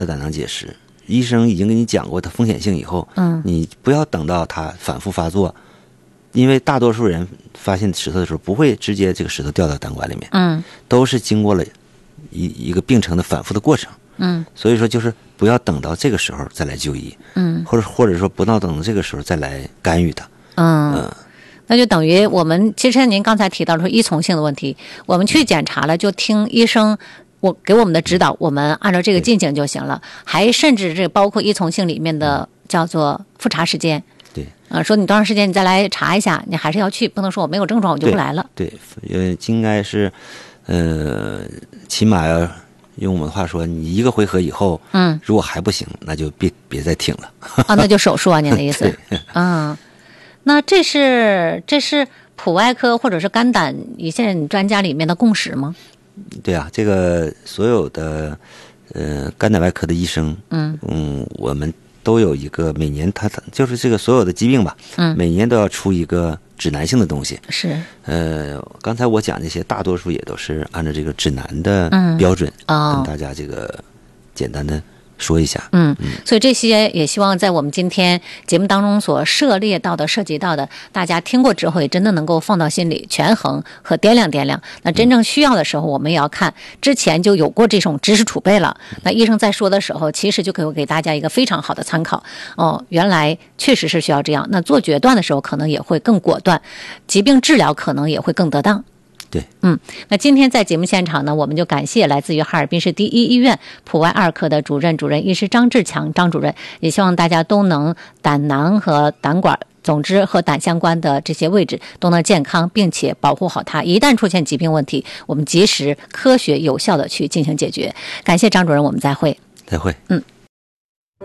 胆囊结石，医生已经跟你讲过它风险性以后，你不要等到它反复发作，因为大多数人发现石头的时候不会直接这个石头掉到胆管里面，都是经过了一个病程的反复的过程，所以说就是不要等到这个时候再来就医，或者说不要等到这个时候再来干预它， 那就等于我们其实您刚才提到说依从性的问题，我们去检查了就听医生给我们的指导，我们按照这个进行就行了，还甚至这包括依从性里面的叫做复查时间。 对， 说你多长时间你再来查一下，你还是要去，不能说我没有症状我就不来了。 对，应该是，起码要用我们的话说，你一个回合以后，如果还不行，那就别再挺了。 那就手术啊，您的意思？那这是普外科或者是肝胆胰腺专家里面的共识吗？ 对啊，这个所有的肝胆外科的医生，我们都有一个每年他就是这个所有的疾病吧，每年都要出一个指南性的东西。 是， 刚才我讲这些大多数也都是按照这个指南的标准，跟大家这个简单的说一下。 所以这些也希望在我们今天节目当中所涉及到的，大家听过之后也真的能够放到心里，权衡和掂量。那真正需要的时候，我们也要看之前就有过这种知识储备了。那医生在说的时候，其实就可以给大家一个非常好的参考。原来确实是需要这样。那做决断的时候，可能也会更果断，疾病治疗可能也会更得当。 对， 那今天在节目现场呢，我们就感谢来自于哈尔滨市第一医院普外2科的主任医师张志强张主任，也希望大家都能胆囊和胆管，总之和胆相关的这些位置都能健康，并且保护好它。一旦出现疾病问题，我们及时、科学、有效的去进行解决。感谢张主任，我们再会。 再会。